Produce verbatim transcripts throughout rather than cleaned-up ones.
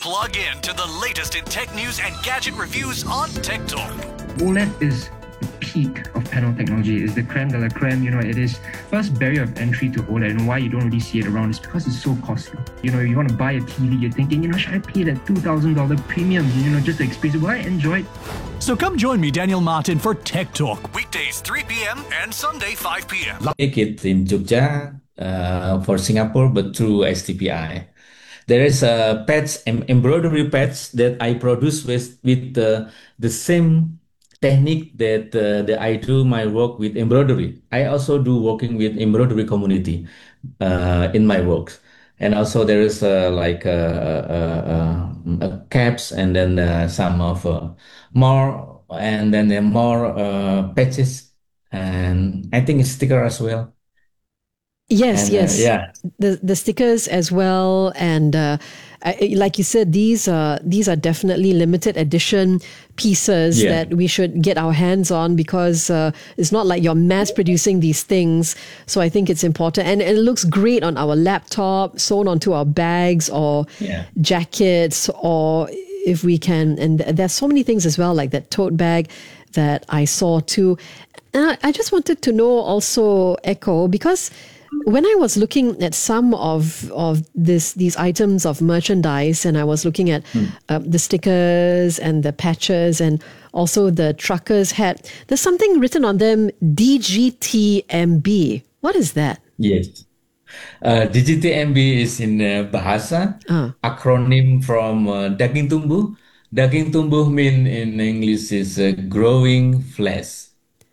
Plug in to the latest in tech news and gadget reviews on Tech Talk. OLED is the peak of panel technology. It's the creme de la creme. You know, it is first barrier of entry to OLED, and why you don't really see it around is because it's so costly. You know, you want to buy a T V, you're thinking, you know, should I pay that two thousand dollars premium, you know, just to experience it? Will I enjoy it? So come join me, Daniel Martin, for Tech Talk, weekdays three p.m. and Sunday five p.m. Make it in Jogja uh, for Singapore, but through S T P I. There is a patch, em- embroidery patch that I produce with with uh, the same technique that uh, that I do my work with embroidery. I also do working with embroidery community uh, in my works, and also there is uh, like uh, uh, uh, uh, caps, and then uh, some of uh, more, and then there are more uh, patches, and I think it's sticker as well. Yes, And, uh, yes. yeah. The the stickers as well, and uh, I, like you said, these are these are definitely limited edition pieces Yeah. that we should get our hands on, because uh, it's not like you're mass producing these things. So I think it's important, and, and it looks great on our laptop, sewn onto our bags or Yeah. jackets, or if we can. And there's so many things as well, like that tote bag that I saw too. And I, I just wanted to know also, Echo, because when I was looking at some of of this these items of merchandise, and I was looking at uh, the stickers and the patches and also the trucker's hat, there's something written on them, D G T M B. What is that? Yes. Uh, D G T M B is in uh, Bahasa, Ah. acronym from uh, Daging Tumbuh. Daging Tumbuh mean in English is uh, growing flesh.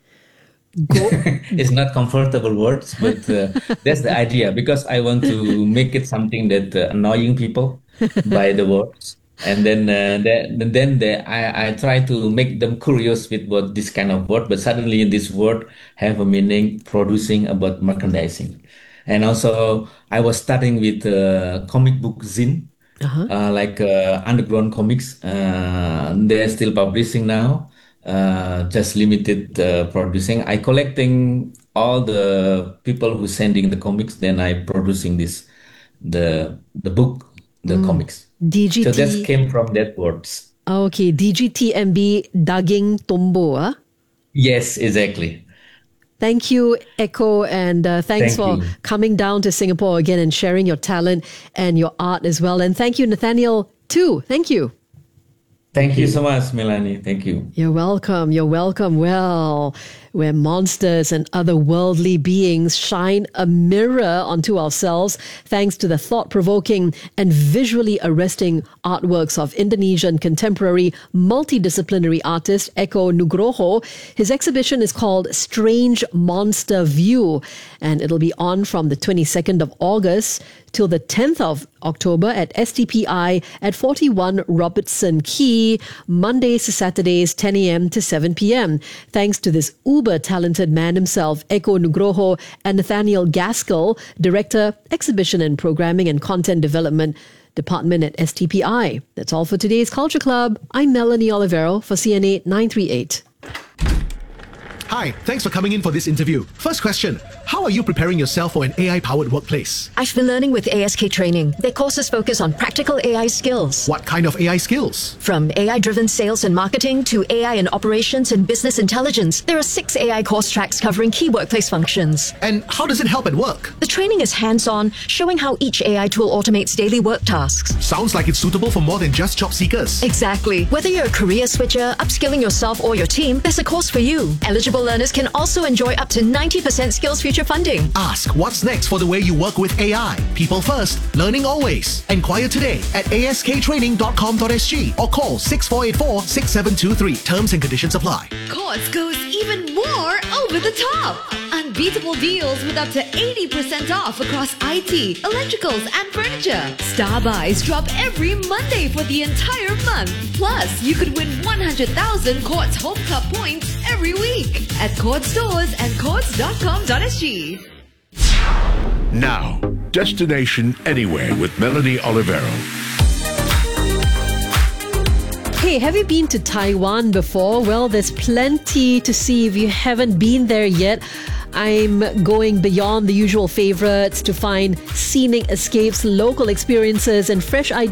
Go- It's not comfortable words, but uh, that's the idea, because I want to make it something that uh, annoying people by the words, and then uh, that, then the, I, I try to make them curious with what this kind of word, but suddenly this word have a meaning, producing about merchandising. And also I was starting with uh, comic book zine, uh, like uh, underground comics. Uh, they're still publishing now. Uh, just limited uh, producing. I collecting all the people who sending the comics, then I producing this, the the book, the comics. D G T. So that came from that words. Okay, D G T M B Daging Tumbuh. Ah? Yes, exactly. Thank you, Echo, and uh, thanks Thank for you. coming down to Singapore again and sharing your talent and your art as well. And thank you, Nathaniel, too. Thank you. Thank you so much, Melanie. Thank you. You're welcome. You're welcome. Well, where monsters and other worldly beings shine a mirror onto ourselves thanks to the thought-provoking and visually arresting artworks of Indonesian contemporary multidisciplinary artist Eko Nugroho. His exhibition is called Strange Monster View, and it'll be on from the twenty-second of August till the tenth of October at S T P I at forty-one Robertson Quay, Mondays to Saturdays, ten a.m. to seven p.m. Thanks to this uber-talented man himself, Eko Nugroho, and Nathaniel Gaskell, Director, Exhibition and Programming and Content Development Department at S T P I. That's all for today's Culture Club. I'm Melanie Olivero for C N A nine three eight. Hi, thanks for coming in for this interview. First question, how are you preparing yourself for an A I-powered workplace? I've been learning with A S K Training. Their courses focus on practical A I skills. What kind of A I skills? From A I-driven sales and marketing to A I in operations and business intelligence, there are six A I course tracks covering key workplace functions. And how does it help at work? The training is hands-on, showing how each A I tool automates daily work tasks. Sounds like it's suitable for more than just job seekers. Exactly. Whether you're a career switcher, upskilling yourself or your team, there's a course for you. Eligible learners can also enjoy up to ninety percent skills future funding. Ask what's next for the way you work with A I. People first, learning always. Enquire today at a s k training dot com dot s g or call six four eight four, six seven two three. Terms and conditions apply. Courts goes even more over the top. Unbeatable deals with up to eighty percent off across I T, electricals and furniture. Star buys drop every Monday for the entire month. Plus, you could win one hundred thousand Courts Home Club points every week at Courts stores and courts dot com dot s g. Now, Destination Anywhere with Melanie Olivero. Hey, have you been to Taiwan before? Well, there's plenty to see if you haven't been there yet. I'm going beyond the usual favorites to find scenic escapes, local experiences, and fresh ideas